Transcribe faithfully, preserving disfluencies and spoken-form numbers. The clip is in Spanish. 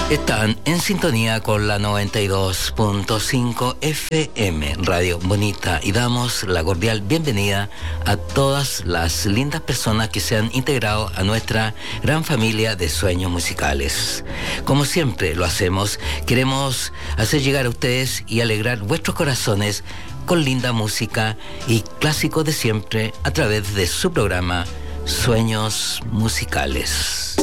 Están en sintonía con la noventa y dos punto cinco F M, Radio Bonita, y damos la cordial bienvenida a todas las lindas personas que se han integrado a nuestra gran familia de sueños musicales. Como siempre lo hacemos, queremos hacer llegar a ustedes y alegrar vuestros corazones con linda música y clásicos de siempre a través de su programa Sueños Musicales.